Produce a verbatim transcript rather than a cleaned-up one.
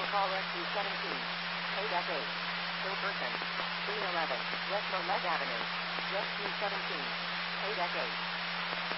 caller two seventeen. Paid at eight. Still person. three eleven. West Molet Avenue. Jet two seventeen. Paid at eight.